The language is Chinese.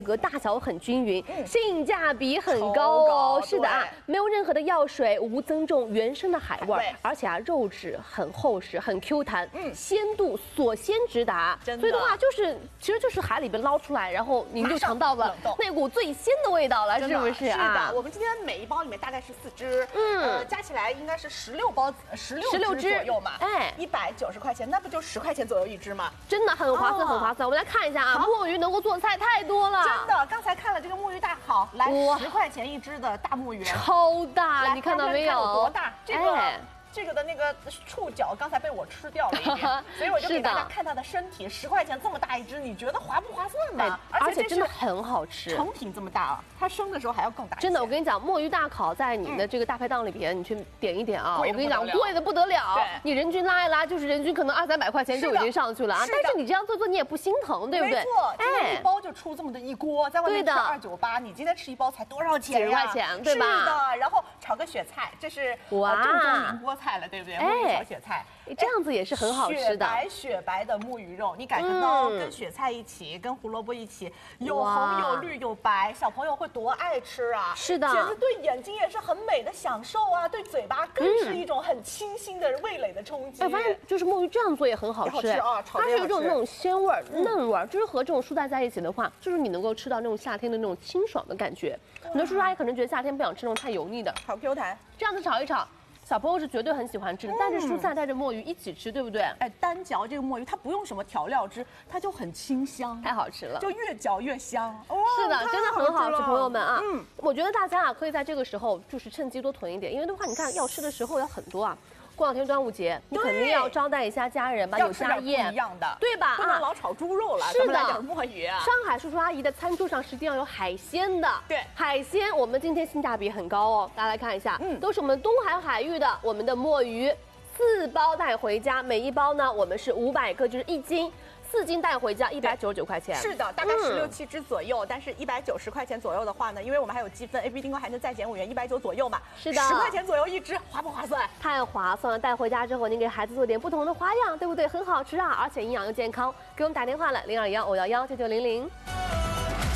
个大小很均匀，性价比很高哦。是的啊，没有任何的药水，无增重，原生的海味，而且啊，肉质很厚实，很 Q 弹，鲜度所鲜直达。所以的话，其实就是海里边捞出来，然后您就尝到了那股最鲜的味道了，是不是啊？ 是的，我们今天每一包里面大概是4只，加起来应该是16包，16只左右嘛。哎，190块钱，那不就10块钱左右一只吗？ 真的很划算，很划算。我们来看一下啊，墨鱼能够做菜太多了。 真的，刚才看了这个墨鱼大烤，来10块钱一只的大墨鱼， 超大，你看到没有？ 有多大？这个的那个触角刚才被我吃掉了一点，所以我就给大家看它的身体，10块钱这么大一只，你觉得划不划算呢？ 而且真的很好吃， 成品这么大啊，它生的时候还要更大。 真的，我跟你讲，墨鱼大烤在你的这个大排档里边，你去点一点啊，我跟你讲，贵的不得了。你人均拉一拉，就是人均可能200-300块钱就已经上去了啊。但是你这样做你也不心疼，对不对？ 没错，今天一包就出这么的一锅，在外面吃298，你今天吃一包才多少钱呀？ 几十块钱，对吧？ 是的，然后炒个雪菜，这是正宗宁波菜了，对不对？炒雪菜， 这样子也是很好吃的。 雪白的木鱼肉，你感觉到跟雪菜一起，跟胡萝卜一起，有红有绿有白，小朋友会多爱吃啊！ 是的， 简直对眼睛也是很美的享受啊，对嘴巴更是一种很清新的味蕾的冲击。 我发现就是墨鱼这样做也很好吃啊， 它是有种那种鲜味儿、嫩味儿，就是和这种蔬菜在一起的话，就是你能够吃到那种夏天的那种清爽的感觉。很多叔叔阿姨可能觉得夏天不想吃那种太油腻的， 好 Q 弹， 这样子炒一炒。小朋友是绝对很喜欢吃的，带着蔬菜带着墨鱼一起吃，对不对？ 哎，单嚼这个墨鱼，它不用什么调料汁，它就很清香， 太好吃了， 就越嚼越香。 是的，真的很好吃，朋友们啊。我觉得大家啊可以在这个时候就是趁机多囤一点，因为的话，你看要吃的时候有很多啊。过两天端午节，你肯定要招待一下家人吧，有家宴， 一样的， 对吧？ 不能老炒猪肉了， 是的， 来点墨鱼啊。 上海叔叔阿姨的餐桌上是一定要有海鲜的， 对， 海鲜我们今天性价比很高哦，大家来看一下，都是我们东海海域的我们的墨鱼，4包带回家，每一包呢我们是500克，就是1斤。4斤带回家199块钱， 是的，大概16、17只左右，但是190块钱左右的话呢，因为我们还有积分 ，AB 订购还能再减5元，190左右嘛。是的，10块钱左右一只，划不划算？ 太划算了！带回家之后，您给孩子做点不同的花样，对不对？很好吃啊，而且营养又健康。给我们打电话了，0215119900。